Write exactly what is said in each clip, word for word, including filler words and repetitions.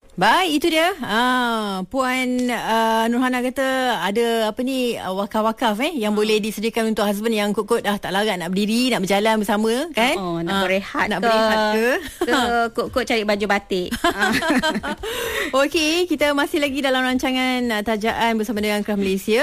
Baik, itu dia. Ah, Puan uh, Nurhana kata ada apa ni uh, wakaf-wakaf eh yang hmm. boleh disediakan untuk husband yang kot-kot dah tak larat nak berdiri, nak berjalan bersama kan? Oh, nak ah, berehat nak ke, berehat ke? ke kot-kot cari baju batik. Okey, kita masih lagi dalam rancangan uh, Tajaan bersama dengan Kraft Malaysia.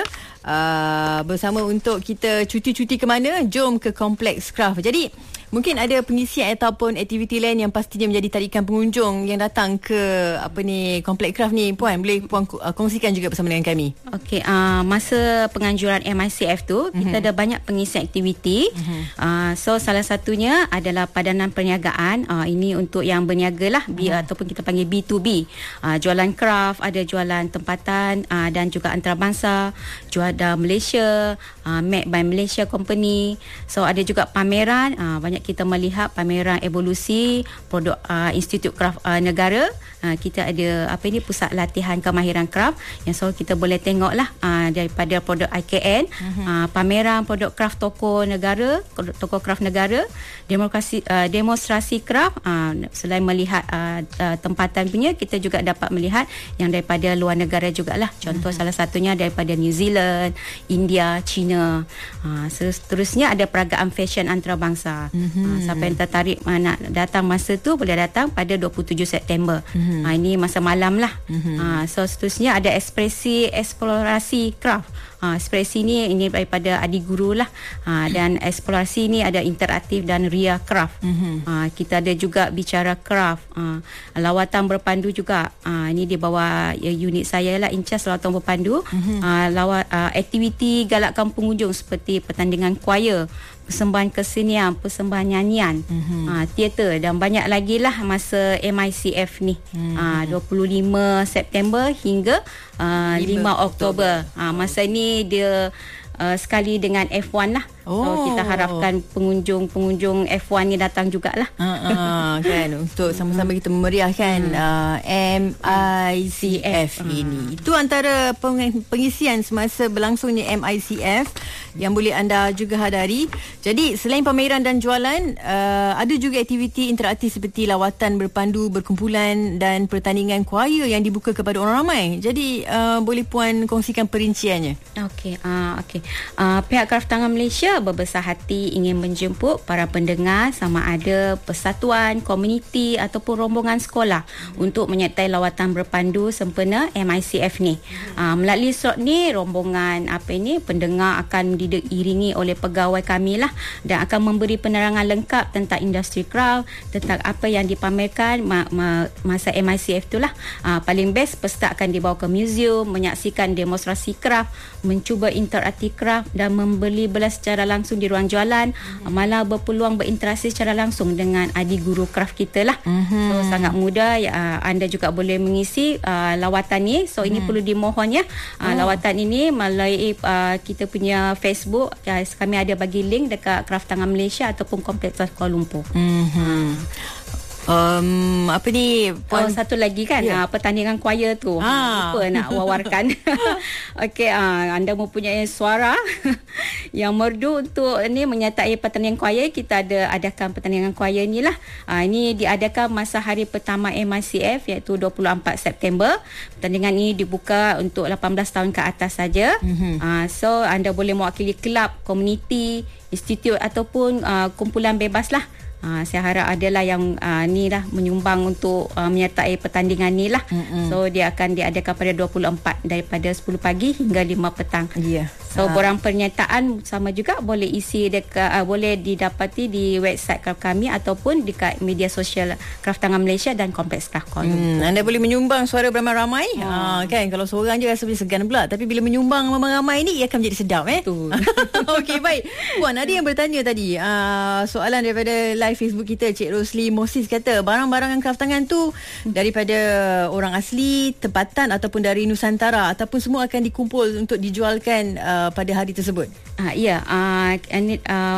Uh, bersama untuk kita cuti-cuti ke mana? Jom ke Kompleks Kraft. Jadi mungkin ada pengisian ataupun aktiviti lain yang pastinya menjadi tarikan pengunjung yang datang ke apa ni Kompleks Kraft ni, Puan. Boleh Puan uh, kongsikan juga bersama dengan kami. Okey, uh, masa penganjuran M I C F tu, mm-hmm. kita ada banyak pengisian aktiviti. Mm-hmm. Uh, so salah satunya adalah padanan perniagaan. Uh, ini untuk yang berniaga lah, mm-hmm. B, ataupun kita panggil B to B. Uh, jualan kraft, ada jualan tempatan uh, dan juga antarabangsa, juada Malaysia, uh, made by Malaysia Company. So ada juga pameran. Uh, banyak kita melihat pameran evolusi produk uh, Institut Kraft uh, Negara. Uh, kita ada apa ini pusat latihan kemahiran kraft yang so kita boleh tengoklah uh, daripada produk I K N, uh-huh. uh, pameran produk kraft toko negara, toko kraft negara, demonstrasi uh, demonstrasi kraft. Uh, selain melihat uh, uh, tempatan punya, kita juga dapat melihat yang daripada luar negara jugalah. Contoh uh-huh. salah satunya daripada New Zealand, India, China. Uh, seterusnya ada peragaan fashion antarabangsa. Uh-huh. Uh, siapa yang tertarik uh, nak datang masa tu boleh datang pada dua puluh tujuh September. Uh-huh. Ha, ini masa malam lah. Mm-hmm. Ha, so seterusnya ada ekspresi eksplorasi kraft. Ha, ekspresi ni ini daripada Adi Guru lah. Ha, dan eksplorasi ni ada interaktif dan ria kraft. Mm-hmm. Ha, kita ada juga bicara kraft. Ha, lawatan berpandu juga. Ha, ini di bawah ya, unit saya lah, in charge lawatan berpandu. Mm-hmm. Ha, lawat, ha, aktiviti galakkan pengunjung seperti pertandingan choir, persembahan kesenian, persembahan nyanyian, mm-hmm. uh, teater dan banyak lagi lah masa M I C F ni. Mm-hmm. uh, dua puluh lima September hingga uh, lima Oktober. Uh, masa ni dia uh, sekali dengan F one lah. Oh. So kita harapkan pengunjung-pengunjung F one ni datang jugalah. Uh, uh, kan untuk sama-sama kita memeriahkan hmm. uh, M I C F uh. ini. Itu antara peng- pengisian semasa berlangsungnya M I C F yang boleh anda juga hadari. Jadi selain pameran dan jualan, uh, ada juga aktiviti interaktif seperti lawatan berpandu, berkumpulan dan pertandingan choir yang dibuka kepada orang ramai. Jadi uh, boleh Puan kongsikan perinciannya. Okey, uh, okey. Uh, pihak Kraft Tangan Malaysia berbesar hati ingin menjemput para pendengar sama ada persatuan, komuniti ataupun rombongan sekolah hmm. untuk menyertai lawatan berpandu sempena M I C F ni. Hmm. Uh, melalui slot ni, rombongan apa ini pendengar akan diiringi oleh pegawai kami lah dan akan memberi penerangan lengkap tentang industri kraft, tentang apa yang dipamerkan ma- ma- masa M I C F tu lah. Uh, paling best peserta akan dibawa ke museum, menyaksikan demonstrasi kraft, mencuba interaktif kraft dan membeli belas secara langsung di ruang jualan, mm-hmm. malah berpeluang berinteraksi secara langsung dengan adik guru kraft kita lah. Mm-hmm. So sangat mudah ya, uh, anda juga boleh mengisi uh, lawatan ni. So mm-hmm. ini perlu dimohon ya. Uh, oh. Lawatan ini melalui uh, kita punya Facebook, uh, kami ada bagi link dekat Kraft Tangan Malaysia ataupun Kompleks Kuala Lumpur. Mm-hmm. Um, apa ni Puan? Oh, satu lagi kan yeah. uh, pertandingan choir tu ha. Lupa nak wawarkan. Okey, uh, anda mempunyai suara yang merdu untuk ni menyertai pertandingan choir. Kita ada adakan pertandingan choir ni lah. uh, Ini diadakan masa hari pertama M I C F iaitu dua puluh empat September. Pertandingan ini dibuka untuk lapan belas tahun ke atas saja. Mm-hmm. uh, So anda boleh mewakili kelab, komuniti, institut ataupun uh, kumpulan bebas lah. Uh, saya harap adalah yang uh, ni lah menyumbang untuk uh, menyertai pertandingan ni lah. Mm-hmm. So dia akan diadakan pada dua puluh empat daripada sepuluh pagi hingga lima petang. Ya. Yeah. So uh. borang pernyataan sama juga boleh isi dekat uh, boleh didapati di website Kraft kami ataupun dekat media sosial Kraft Tangan Malaysia dan Kompleks Kraft Kuala Lumpur. Hmm, anda boleh menyumbang suara beramai-ramai. Oh. Uh, kan kalau seorang je rasa boleh segan pula, tapi bila menyumbang ramai-ramai ni ia akan menjadi sedap eh. Betul. Okey, baik. Puan, ada yang bertanya tadi uh, soalan daripada live Facebook kita, Cik Rosli Moses kata barang-barang yang kraft tangan tu daripada orang asli, tempatan ataupun dari Nusantara ataupun semua akan dikumpul untuk dijualkan uh, pada hari tersebut. Ah, ya, uh, and it, uh,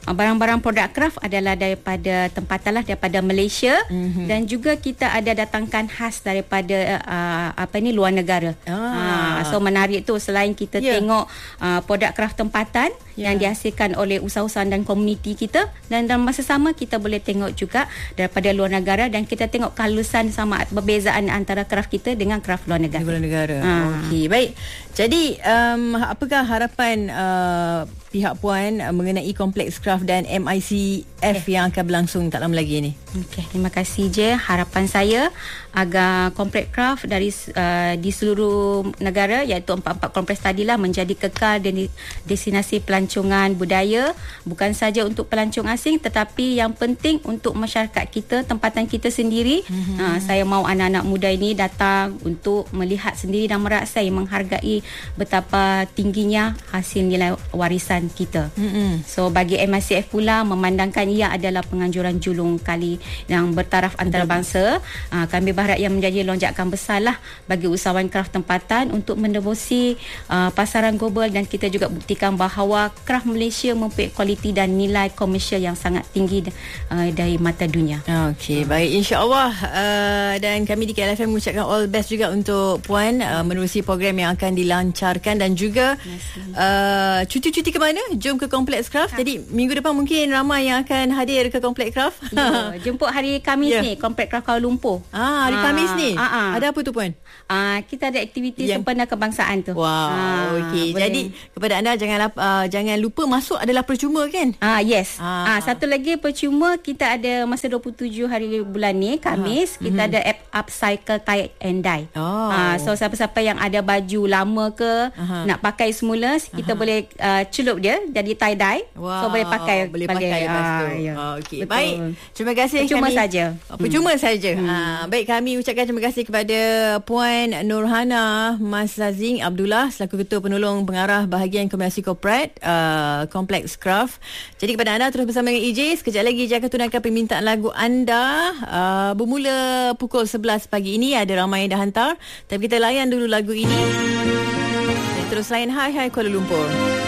uh, barang-barang produk craft adalah daripada tempatan lah, daripada Malaysia, mm-hmm. dan juga kita ada datangkan khas daripada uh, apa ni luar negara. Ah. Uh, so menarik tu, selain kita yeah. tengok uh, produk craft tempatan yeah. yang dihasilkan oleh usahawan dan komuniti kita, dan dalam masa sama kita boleh tengok juga daripada luar negara, dan kita tengok kehalusan sama perbezaan antara craft kita dengan craft luar negara. Luar negara. Ha. Okey, baik. Jadi um, apakah harapan uh, pihak puan uh, mengenai Kompleks Craft dan M I C F okay. yang akan berlangsung tak lama lagi ni? Okey, terima kasih je. Harapan saya agar Kompleks Craft dari uh, di seluruh negara, iaitu empat-empat kompleks tadilah, menjadi kekal dan destinasi pelancongan budaya, bukan saja untuk pelancong asing tetapi yang penting untuk masyarakat kita, tempatan kita sendiri. Mm-hmm. Uh, saya mahu anak-anak muda ini datang untuk melihat sendiri dan merasai, menghargai betapa tingginya hasil nilai warisan kita. Mm-hmm. So bagi M I C F pula memandangkan ia adalah penganjuran julung kali yang bertaraf antarabangsa, uh, kami berharap yang menjadi lonjakan besar lah bagi usahawan kraft tempatan untuk menembusi uh, pasaran global, dan kita juga buktikan bahawa kraft Malaysia mempunyai kualiti dan nilai komersial yang sangat tinggi uh, dari mata dunia. Okey, uh. baik, insya-Allah uh, dan kami di K L F M mengucapkan all best juga untuk puan uh, menerusi program yang akan dilancarkan, dan juga uh, cuti-cuti ke mana? Jom ke Kompleks Craft. Ha. Jadi minggu depan mungkin ramai yang akan hadir ke Kompleks Craft. Ya, jemput hari Khamis yeah. ni Kompleks Craft Kuala Lumpur. Ah, hari Khamis ni. Ah, ah. Ada apa tu puan? Ah, kita ada aktiviti yang... sempena kebangsaan tu. Wow, ah, okey. Jadi kepada anda jangan uh, jangan lupa masuk adalah percuma kan? Ah, yes. Ah. ah satu lagi percuma, kita ada masa dua puluh tujuh hari bulan ni Khamis, ah. kita mm-hmm. ada app upcycle tie and dye. Oh. Ah, so siapa-siapa yang ada baju lama ke Aha. nak pakai semula, kita Aha. boleh uh, celup dia jadi tie dye. Wow. So boleh pakai boleh pakai pakai lepas tu. Ah, ya. Oh, okey. Baik. Terima kasih. Percuma kami, saja. Oh, percuma hmm. saja. Hmm. Ah, baik, kami ucapkan terima kasih kepada Puan Nurhana Mas Zazing Abdullah selaku Ketua Penolong Pengarah Bahagian Komunikasi Korporat uh, Kompleks Craft. Jadi kepada anda terus bersama dengan E J. Sekejap lagi J akan tunaikan permintaan lagu anda. Uh, bermula pukul sebelas pagi ini, ada ramai yang dah hantar, tapi kita layan dulu lagu ini. Dan terus layan Hai Hai Kuala Lumpur.